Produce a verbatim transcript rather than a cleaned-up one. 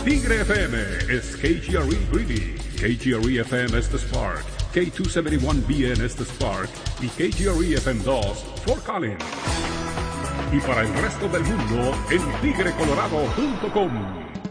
Tigre F M is K G R E Greeley, K G R E F M Estes Park, K doscientos setenta y uno B en Estes Park y K G R E F M dos Fort Collins. Y para el resto del mundo en tigre colorado punto com.